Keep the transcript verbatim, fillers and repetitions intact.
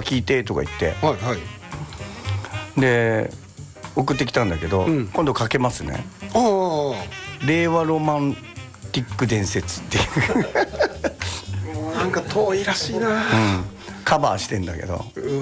聞いてとか言って、 はいはい、 で送ってきたんだけど、 うん、 今度かけますね。 ああ、 令和ロマンティック伝説っていうもうなんか遠いらしいな、 うん、カバーしてんだけど。